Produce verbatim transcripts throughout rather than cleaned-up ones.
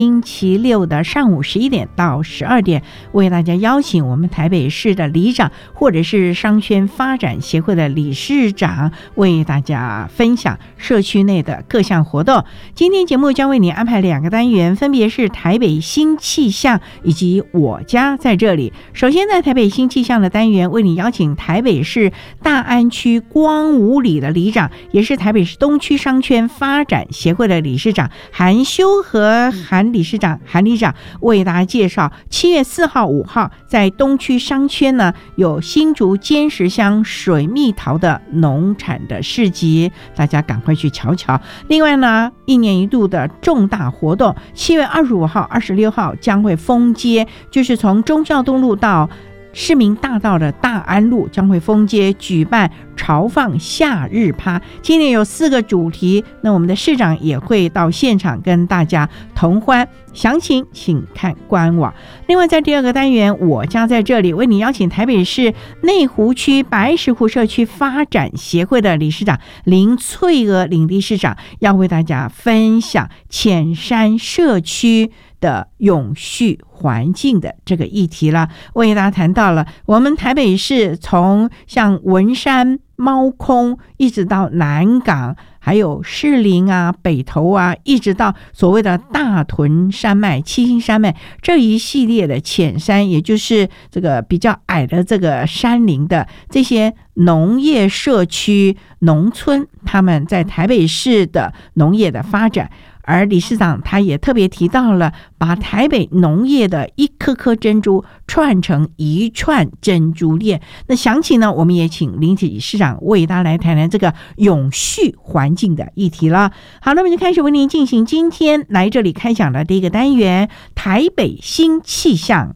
星期六的上午十一点到十二点，为大家邀请我们台北市的里长或者是商圈发展协会的理事长，为大家分享社区内的各项活动。今天节目将为你安排两个单元，分别是台北新气象以及我家在这里。首先在台北新气象的单元，为你邀请台北市大安区光武里的里长，也是台北市东区商圈发展协会的理事长韩修和韩理事长、韩理事长为大家介绍七月四号、五号在东区商圈呢有新竹尖石乡水蜜桃的农产的市集，大家赶快去瞧瞧。另外呢，一年一度的重大活动，七月二十五号、二十六号将会封街，就是从忠孝东路到市民大道的大安路将会封街举办朝放夏日趴，今年有四个主题，那我们的市长也会到现场跟大家同欢，详情请看官网。另外在第二个单元，我家在这里，为你邀请台北市内湖区白石湖社区发展协会的理事长林翠娥林理事长，要为大家分享浅山社区的永续环境的这个议题了。为大家谈到了我们台北市从像文山、猫空一直到南港，还有士林啊、北投啊，一直到所谓的大屯山脉、七星山脉这一系列的浅山，也就是这个比较矮的这个山林的这些农业社区、农村，他们在台北市的农业的发展。而理事长他也特别提到了把台北农业的一颗颗珍珠串成一串珍珠链。那详情呢，我们也请林理事长为大家来谈谈这个永续环境的议题了。好，那么就开始为您进行今天来这里开讲的第一个单元，台北新气象。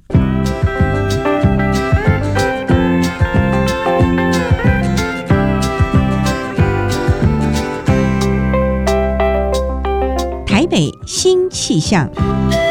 台北新气象。